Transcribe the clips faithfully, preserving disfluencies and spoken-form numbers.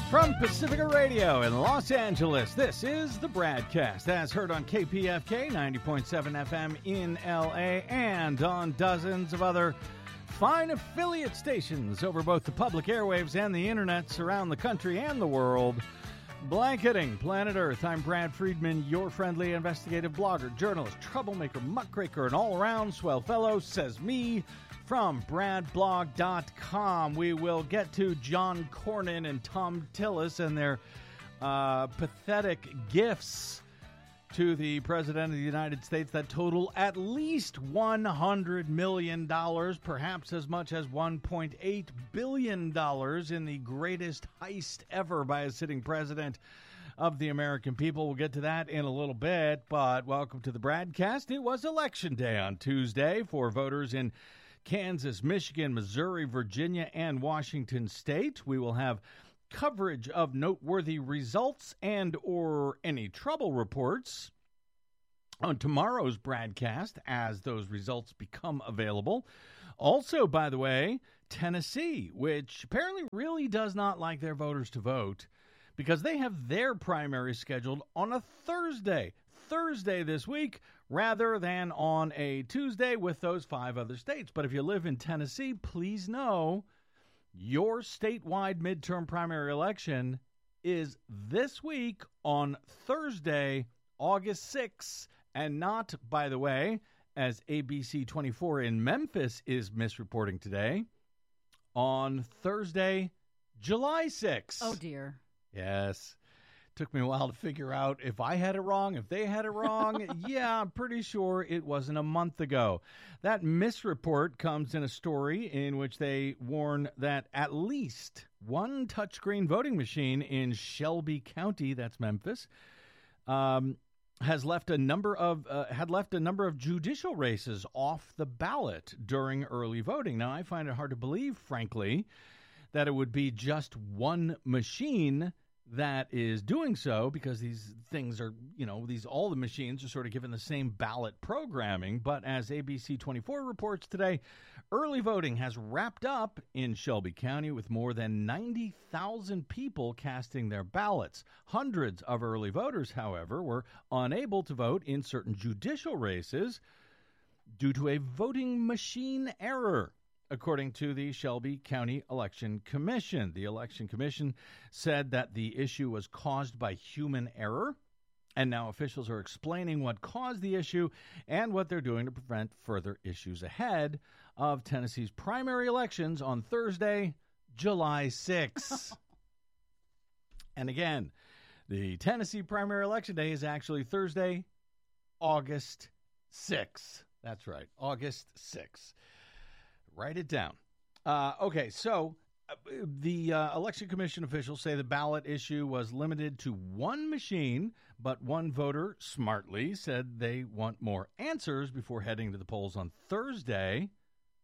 From Pacifica Radio in Los Angeles, this is the BradCast, as heard on K P F K ninety point seven F M in L A and on dozens of other fine affiliate stations over both the public airwaves and the internets around the country and the world. Blanketing planet Earth, I'm Brad Friedman, your friendly investigative blogger, journalist, troublemaker, muckraker, and all-around swell fellow, says me, from brad blog dot com. We will get to John Cornyn and Thom Tillis and their uh, pathetic gifts to the President of the United States that total at least one hundred million dollars, perhaps as much as one point eight billion dollars in the greatest heist ever by a sitting president of the American people. We'll get to that in a little bit, but welcome to the BradCast. It was Election Day on Tuesday for voters in Kansas, Michigan, Missouri, Virginia, and Washington State. We will have coverage of noteworthy results and or any trouble reports on tomorrow's BradCast as those results become available. Also, by the way, Tennessee, which apparently really does not like their voters to vote because they have their primary scheduled on a Thursday. Thursday this week rather than on a Tuesday with those five other states. But if you live in Tennessee, please know your statewide midterm primary election is this week on Thursday, August sixth, and not, by the way, as A B C twenty-four in Memphis is misreporting today, on Thursday, July sixth. Oh, dear. Yes. Took me a while to figure out if I had it wrong, if they had it wrong. Yeah, I'm pretty sure it wasn't a month ago. That misreport comes in a story in which they warn that at least one touchscreen voting machine in Shelby County, that's Memphis, um, has left a number of uh, had left a number of judicial races off the ballot during early voting. Now, I find it hard to believe, frankly, that it would be just one machine that is doing so, because these things are, you know, these all the machines are sort of given the same ballot programming. But as A B C twenty-four reports today, early voting has wrapped up in Shelby County with more than ninety thousand people casting their ballots. Hundreds of early voters, however, were unable to vote in certain judicial races due to a voting machine error, according to the Shelby County Election Commission. The Election Commission said that the issue was caused by human error, and now officials are explaining what caused the issue and what they're doing to prevent further issues ahead of Tennessee's primary elections on Thursday, July sixth. And again, the Tennessee primary election day is actually Thursday, August sixth. That's right, August sixth. Write it down. Uh, okay, so uh, the uh, Election Commission officials say the ballot issue was limited to one machine, but one voter smartly said they want more answers before heading to the polls on Thursday,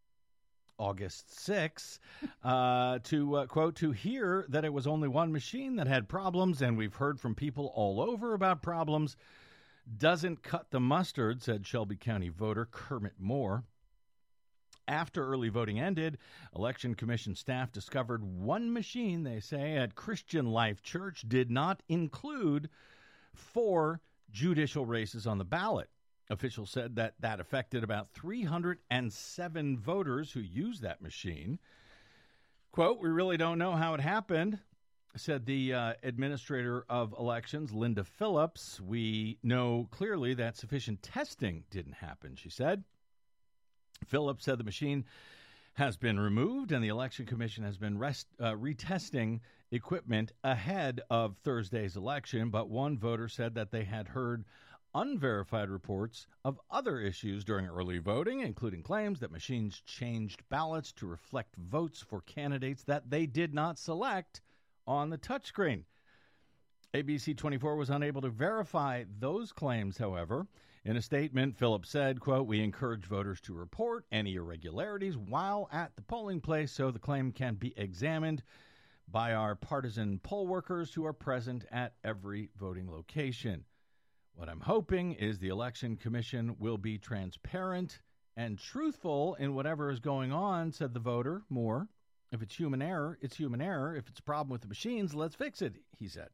August sixth, uh, to, uh, quote, to hear that it was only one machine that had problems, and we've heard from people all over about problems, doesn't cut the mustard, said Shelby County voter Kermit Moore. After early voting ended, Election Commission staff discovered one machine, they say, at Christian Life Church did not include four judicial races on the ballot. Officials said that that affected about three hundred seven voters who used that machine. Quote, we really don't know how it happened, said the uh, administrator of elections, Linda Phillips. We know clearly that sufficient testing didn't happen, she said. Phillips said the machine has been removed and the Election Commission has been rest, uh, retesting equipment ahead of Thursday's election, but one voter said that they had heard unverified reports of other issues during early voting, including claims that machines changed ballots to reflect votes for candidates that they did not select on the touchscreen. A B C twenty-four was unable to verify those claims, however. In a statement, Phillips said, quote, we encourage voters to report any irregularities while at the polling place so the claim can be examined by our partisan poll workers who are present at every voting location. What I'm hoping is the Election Commission will be transparent and truthful in whatever is going on, said the voter, Moore. If it's human error, it's human error. If it's a problem with the machines, let's fix it, he said.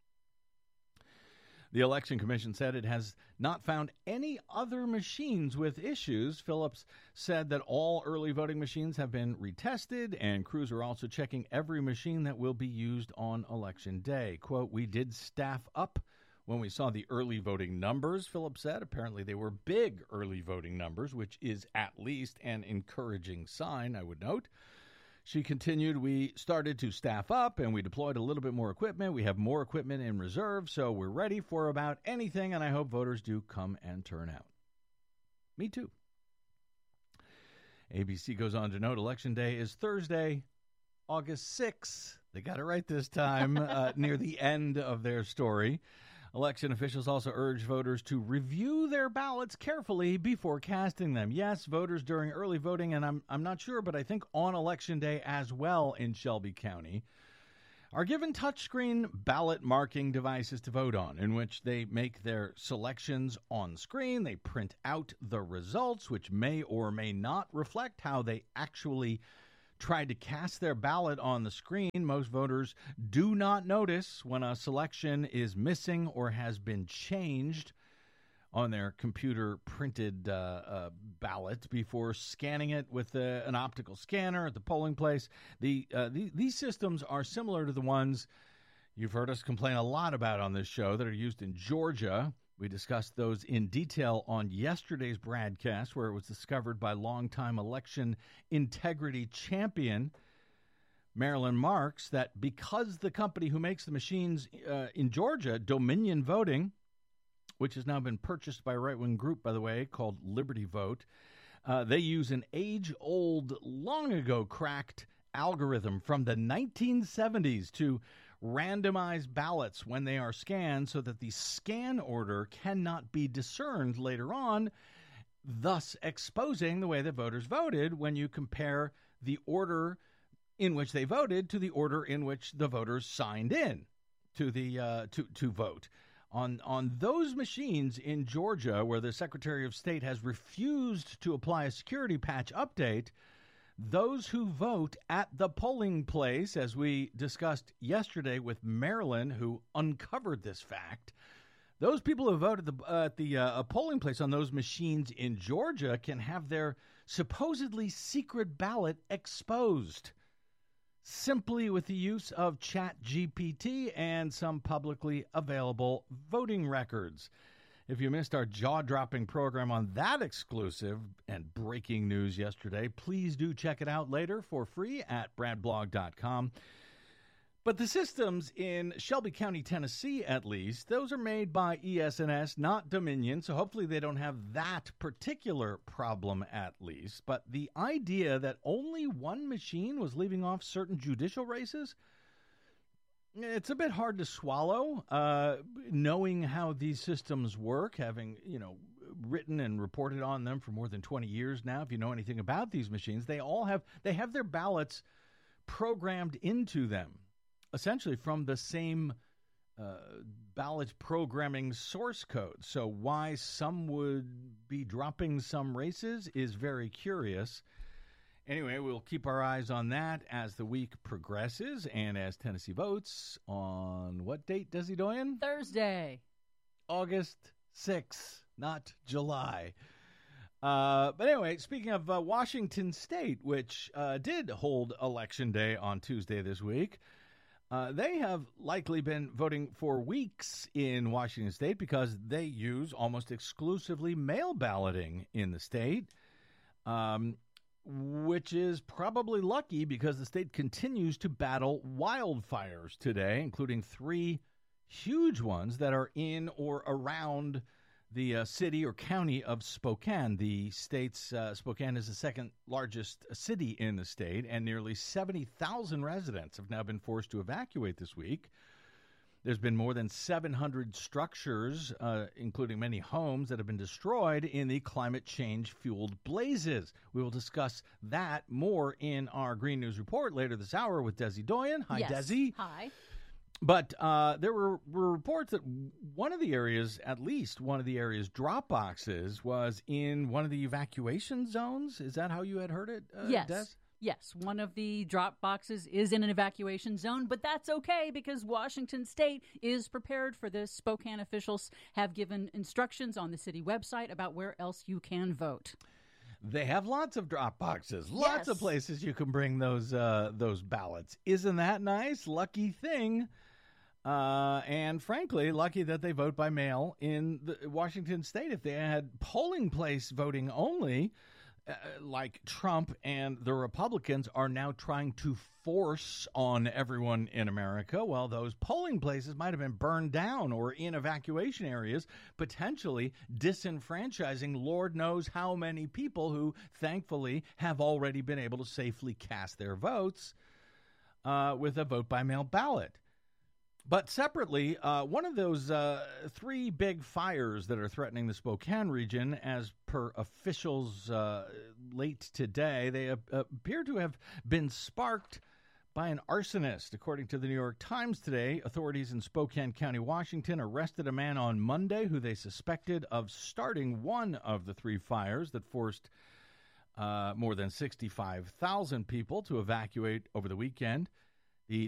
The Election Commission said it has not found any other machines with issues. Phillips said that all early voting machines have been retested, and crews are also checking every machine that will be used on Election Day. Quote, we did staff up when we saw the early voting numbers, Phillips said. Apparently they were big early voting numbers, which is at least an encouraging sign, I would note. She continued, we started to staff up and we deployed a little bit more equipment. We have more equipment in reserve, so we're ready for about anything, and I hope voters do come and turn out. Me too. A B C goes on to note Election Day is Thursday, August sixth. They got it right this time, uh, near the end of their story. Election officials also urged voters to review their ballots carefully before casting them. Yes, voters during early voting, and I'm I'm not sure, but I think on Election Day as well in Shelby County, are given touchscreen ballot marking devices to vote on, in which they make their selections on screen. They print out the results, which may or may not reflect how they actually tried to cast their ballot on the screen. Most voters do not notice when a selection is missing or has been changed on their computer-printed uh, uh, ballot before scanning it with a, an optical scanner at the polling place. The, uh, the These systems are similar to the ones you've heard us complain a lot about on this show that are used in Georgia. We discussed those in detail on yesterday's broadcast, where it was discovered by longtime election integrity champion Marilyn Marks that because the company who makes the machines uh, in Georgia, Dominion Voting, which has now been purchased by a right-wing group, by the way, called Liberty Vote, uh, they use an age-old, long-ago cracked algorithm from the nineteen seventies to randomize ballots when they are scanned so that the scan order cannot be discerned later on, thus exposing the way that voters voted when you compare the order in which they voted to the order in which the voters signed in to the uh, to to vote. On on those machines in Georgia, where the Secretary of State has refused to apply a security patch update, those who vote at the polling place, as we discussed yesterday with Marilyn, who uncovered this fact, those people who vote at the, uh, at the uh, polling place on those machines in Georgia can have their supposedly secret ballot exposed simply with the use of Chat G P T and some publicly available voting records. If you missed our jaw-dropping program on that exclusive and breaking news yesterday, please do check it out later for free at brad blog dot com. But the systems in Shelby County, Tennessee, at least, those are made by E S N S, not Dominion, so hopefully they don't have that particular problem at least. But the idea that only one machine was leaving off certain judicial races, it's a bit hard to swallow, uh, knowing how these systems work, having, you know, written and reported on them for more than twenty years now. If you know anything about these machines, they all have, they have their ballots programmed into them, essentially from the same uh, ballot programming source code. So why some would be dropping some races is very curious. Anyway, we'll keep our eyes on that as the week progresses and as Tennessee votes on what date, Desi Doyen? Thursday. August sixth, not July. Uh, but anyway, speaking of uh, Washington State, which uh, did hold Election Day on Tuesday this week, uh, they have likely been voting for weeks in Washington State because they use almost exclusively mail balloting in the state. Um which is probably lucky because the state continues to battle wildfires today, including three huge ones that are in or around the uh, city or county of Spokane. The state's uh, Spokane is the second largest city in the state, and nearly seventy thousand residents have now been forced to evacuate this week. There's been more than seven hundred structures, uh, including many homes, that have been destroyed in the climate change-fueled blazes. We will discuss that more in our Green News Report later this hour with Desi Doyen. Hi, yes. Desi. Hi. But uh, there were, were reports that one of the areas, at least one of the area's drop boxes, was in one of the evacuation zones. Is that how you had heard it, uh, yes. Des? Yes, one of the drop boxes is in an evacuation zone, but that's okay because Washington State is prepared for this. Spokane officials have given instructions on the city website about where else you can vote. They have lots of drop boxes, lots Yes. of places you can bring those uh, those ballots. Isn't that nice? Lucky thing. Uh, and frankly, lucky that they vote by mail in the Washington State. If they had polling place voting only, uh, like Trump and the Republicans are now trying to force on everyone in America, well, those polling places might have been burned down or in evacuation areas, potentially disenfranchising Lord knows how many people who thankfully have already been able to safely cast their votes uh, with a vote-by-mail ballot. But separately, uh, one of those uh, three big fires that are threatening the Spokane region, as per officials uh, late today, they ap- appear to have been sparked by an arsonist. According to the New York Times today, authorities in Spokane County, Washington, arrested a man on Monday who they suspected of starting one of the three fires that forced uh, more than sixty-five thousand people to evacuate over the weekend.